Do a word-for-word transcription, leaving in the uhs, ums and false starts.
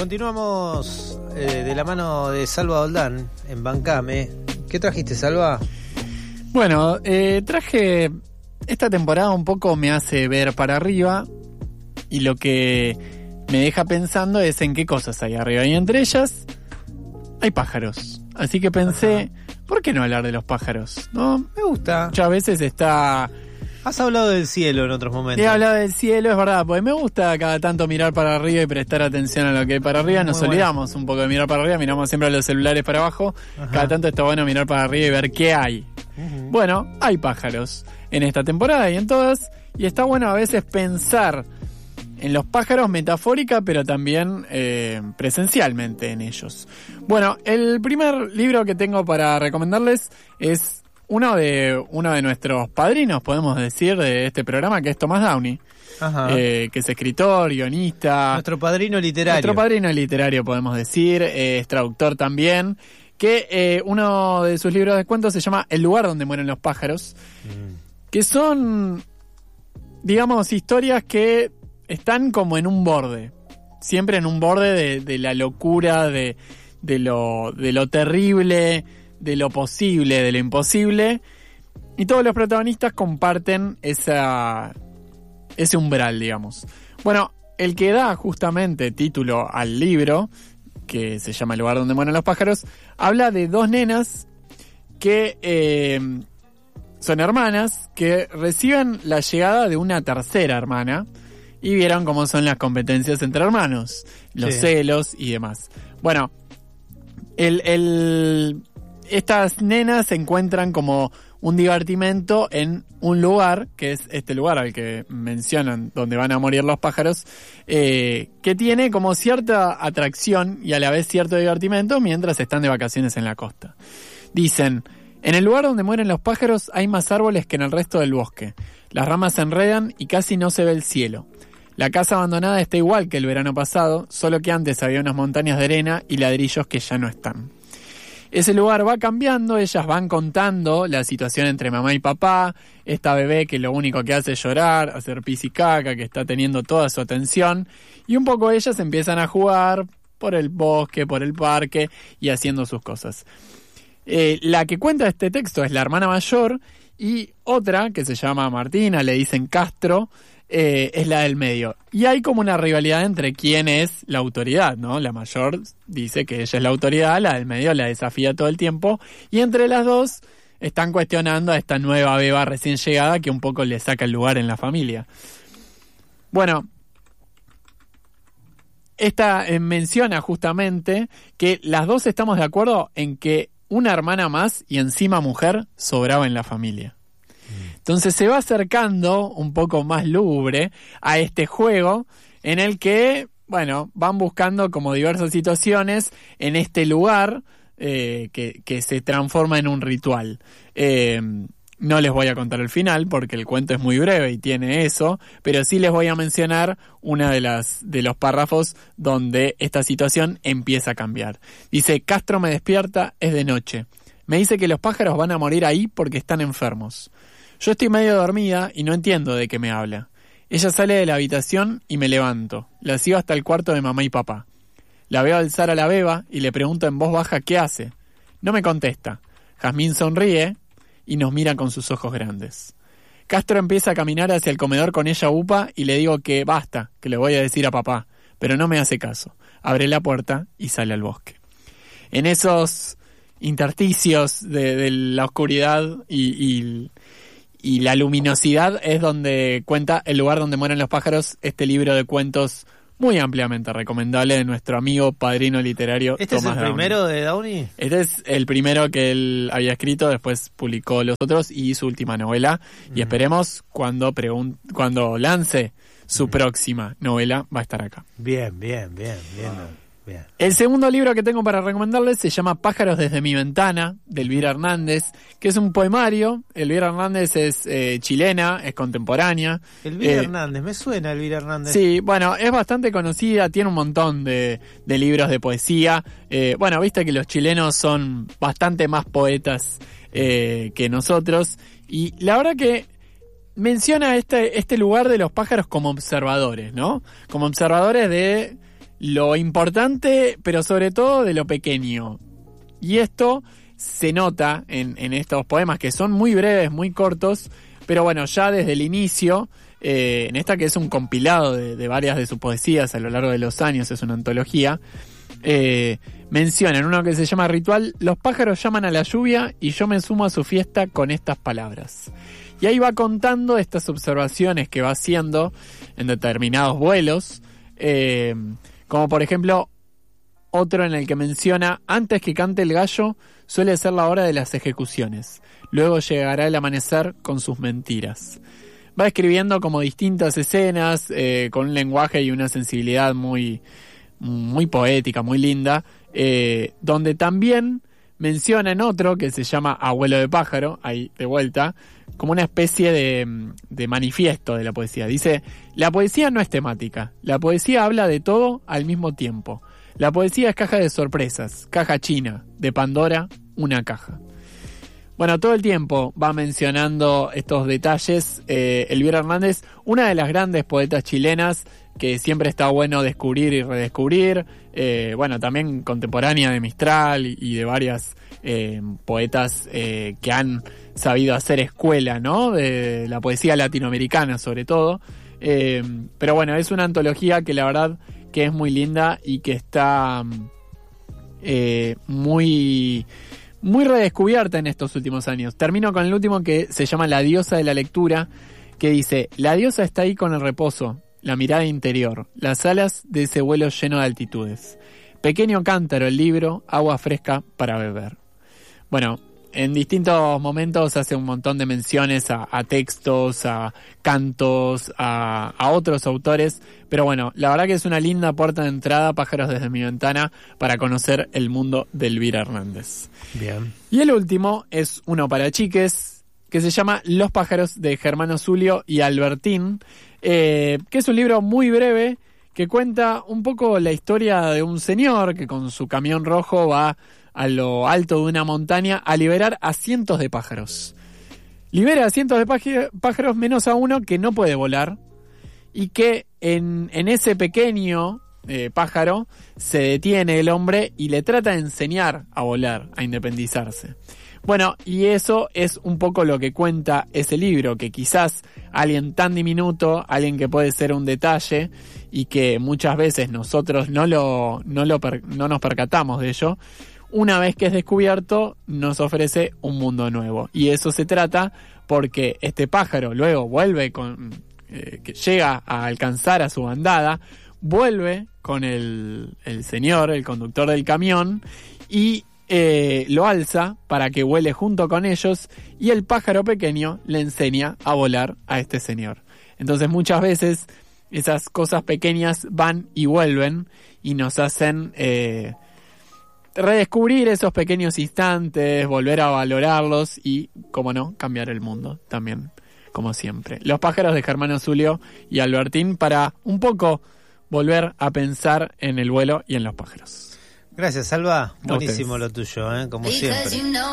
Continuamos eh, de la mano de Salva Doldán en Bancame. ¿Qué trajiste, Salva? Bueno, eh, traje... Esta temporada un poco me hace ver para arriba y lo que me deja pensando es en qué cosas hay arriba. Y entre ellas hay pájaros. Así que pensé, ajá, ¿por qué no hablar de los pájaros? ¿No? Me gusta. Muchas veces está... Has hablado del cielo en otros momentos. He hablado del cielo, es verdad, porque me gusta cada tanto mirar para arriba y prestar atención a lo que hay para arriba. Nos Muy olvidamos bueno. un poco de mirar para arriba, miramos siempre a los celulares para abajo. Ajá. Cada tanto está bueno mirar para arriba y ver qué hay. Uh-huh. Bueno, hay pájaros en esta temporada y en todas, y está bueno a veces pensar en los pájaros metafórica, pero también eh, presencialmente en ellos. Bueno, el primer libro que tengo para recomendarles es uno de uno de nuestros padrinos, podemos decir, de este programa, que es Tomás Downey. Ajá. Eh, que es escritor, guionista. Nuestro padrino literario. Nuestro padrino literario, podemos decir, eh, es traductor también. Que eh, uno de sus libros de cuentos se llama El lugar donde mueren los pájaros. Mm. Que son, digamos, historias que están como en un borde. Siempre en un borde de, de la locura, de, de, lo, de lo terrible, de lo posible, de lo imposible. Y todos los protagonistas comparten esa, ese umbral, digamos. Bueno, el que da justamente título al libro, que se llama El lugar donde mueren los pájaros, habla de dos nenas que eh, son hermanas, que reciben la llegada de una tercera hermana y vieron cómo son las competencias entre hermanos, los sí. celos y demás. Bueno, el, el, estas nenas se encuentran como un divertimento en un lugar, que es este lugar al que mencionan, donde van a morir los pájaros, eh, que tiene como cierta atracción y a la vez cierto divertimento mientras están de vacaciones en la costa. Dicen, en el lugar donde mueren los pájaros hay más árboles que en el resto del bosque. Las ramas se enredan y casi no se ve el cielo. La casa abandonada está igual que el verano pasado, solo que antes había unas montañas de arena y ladrillos que ya no están. Ese lugar va cambiando, ellas van contando la situación entre mamá y papá, esta bebé que lo único que hace es llorar, hacer pis y caca, que está teniendo toda su atención, y un poco ellas empiezan a jugar por el bosque, por el parque y haciendo sus cosas. Eh, la que cuenta este texto es la hermana mayor y otra que se llama Martina, le dicen Castro, Eh, es la del medio. Y hay como una rivalidad entre quién es la autoridad, ¿no? La mayor dice que ella es la autoridad, la del medio la desafía todo el tiempo, y entre las dos están cuestionando a esta nueva beba recién llegada que un poco le saca el lugar en la familia. Bueno, esta eh, menciona justamente que las dos estamos de acuerdo en que una hermana más y encima mujer sobraba en la familia. Entonces se va acercando un poco más lúgubre a este juego en el que, bueno, van buscando como diversas situaciones en este lugar eh, que, que se transforma en un ritual. Eh, no les voy a contar el final porque el cuento es muy breve y tiene eso, pero sí les voy a mencionar una de las de los párrafos donde esta situación empieza a cambiar. Dice, Castro me despierta, es de noche. Me dice que los pájaros van a morir ahí porque están enfermos. Yo estoy medio dormida y no entiendo de qué me habla. Ella sale de la habitación y me levanto. La sigo hasta el cuarto de mamá y papá. La veo alzar a la beba y le pregunto en voz baja qué hace. No me contesta. Jazmín sonríe y nos mira con sus ojos grandes. Castro empieza a caminar hacia el comedor con ella upa y le digo que basta, que le voy a decir a papá. Pero no me hace caso. Abre la puerta y sale al bosque. En esos intersticios de, de la oscuridad y... y Y la luminosidad es donde cuenta El lugar donde mueren los pájaros, este libro de cuentos muy ampliamente recomendable de nuestro amigo padrino literario ¿Este Tomás es el Downey. primero de Downey? Este es el primero que él había escrito, después publicó los otros y su última novela. Mm. Y esperemos cuando, pregun- cuando lance su mm. próxima novela va a estar acá. Bien, bien, bien, bien. Wow. Bien. El segundo libro que tengo para recomendarles se llama Pájaros desde mi ventana, de Elvira Hernández, que es un poemario. Elvira Hernández es eh, chilena, es contemporánea. Elvira eh, Hernández, me suena Elvira Hernández. Sí, bueno, es bastante conocida, tiene un montón de, de libros de poesía. Eh, bueno, viste que los chilenos son bastante más poetas eh, que nosotros. Y la verdad que menciona este, este lugar de los pájaros como observadores, ¿no? Como observadores de... lo importante, pero sobre todo de lo pequeño. Y esto se nota en, en estos poemas que son muy breves, muy cortos, pero bueno, ya desde el inicio, eh, en esta que es un compilado de, de varias de sus poesías a lo largo de los años, es una antología, eh, mencionan uno que se llama Ritual: los pájaros llaman a la lluvia y yo me sumo a su fiesta con estas palabras. Y ahí va contando estas observaciones que va haciendo en determinados vuelos, eh, como por ejemplo otro en el que menciona: antes que cante el gallo suele ser la hora de las ejecuciones, luego llegará el amanecer con sus mentiras. Va escribiendo como distintas escenas, eh, con un lenguaje y una sensibilidad muy, muy poética, muy linda, eh, donde también menciona en otro que se llama Abuelo de pájaro, ahí de vuelta, como una especie de, de manifiesto de la poesía. Dice: la poesía no es temática, la poesía habla de todo al mismo tiempo. La poesía es caja de sorpresas, caja china, de Pandora, una caja. Bueno, todo el tiempo va mencionando estos detalles eh, Elvira Hernández, una de las grandes poetas chilenas que siempre está bueno descubrir y redescubrir, eh, bueno, también contemporánea de Mistral y, y de varias eh, poetas eh, que han sabido hacer escuela, ¿no?, de la poesía latinoamericana sobre todo, eh, pero bueno, es una antología que la verdad que es muy linda y que está eh, muy... muy redescubierta en estos últimos años. Termino con el último, que se llama La diosa de la lectura, que dice: la diosa está ahí con el reposo, la mirada interior, las alas de ese vuelo lleno de altitudes. Pequeño cántaro el libro, agua fresca para beber. Bueno, en distintos momentos hace un montón de menciones a, a textos, a cantos, a, a otros autores, pero bueno, la verdad que es una linda puerta de entrada, Pájaros desde mi ventana, para conocer el mundo de Elvira Hernández. Bien. Y el último es uno para chiques, que se llama Los pájaros, de Germano Zulio y Albertín, eh, que es un libro muy breve que cuenta un poco la historia de un señor que con su camión rojo va a lo alto de una montaña a liberar a cientos de pájaros. Libera a cientos de pájaros menos a uno que no puede volar, y que en, en ese pequeño eh, pájaro se detiene el hombre y le trata de enseñar a volar, a independizarse. Bueno, y eso es un poco lo que cuenta ese libro, que quizás alguien tan diminuto, alguien que puede ser un detalle y que muchas veces nosotros no lo, no lo per, no nos percatamos de ello, una vez que es descubierto nos ofrece un mundo nuevo. Y eso se trata, porque este pájaro luego vuelve con, eh, que llega a alcanzar a su bandada, vuelve con el, el señor, el conductor del camión, y eh, lo alza para que vuele junto con ellos, y el pájaro pequeño le enseña a volar a este señor. Entonces muchas veces esas cosas pequeñas van y vuelven y nos hacen eh, redescubrir esos pequeños instantes, volver a valorarlos y, como no, cambiar el mundo también, como siempre. Los pájaros, de Germano Zulio y Albertín, para un poco volver a pensar en el vuelo y en los pájaros. Gracias, Salva. Buenísimo lo tuyo, ¿eh? Como siempre.